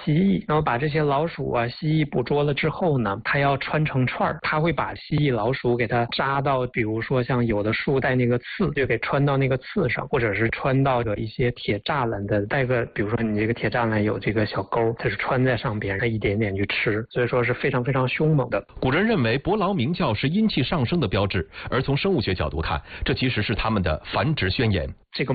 蜥蜴。那么把这些老鼠啊、蜥蜴捕捉了之后呢，它要穿成串儿，它会把蜥蜴、老鼠给它扎到，比如说像有的树带那个刺，就给穿到那个刺上，或者是穿到一些铁栅栏的带个，比如说你这个铁栅栏有这个小钩，它是穿在上边，它一点点去吃，所以说是非常非常凶猛的。 古人认为伯劳鸣叫是阴气上升的标志，而从生物学角度看，这其实是它们的繁殖宣言。 这个